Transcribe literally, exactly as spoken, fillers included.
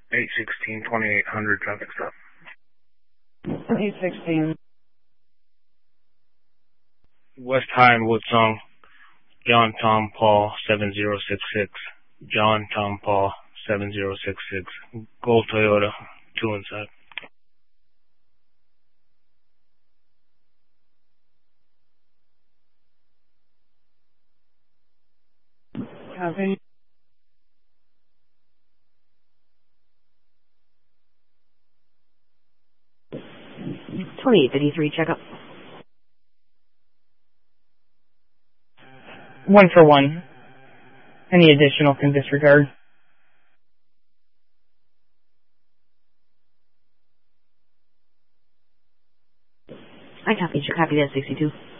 eight sixteen, twenty-eight hundred traffic stop. eight sixteen. West High and Woodsong, John Tom Paul seven zero six six. John Tom Paul seven zero six six. Gold Toyota, two inside. Copy. twenty-eight fifty-three, check up. One for one. Any additional can disregard. I copy, you copy that, sixty-two.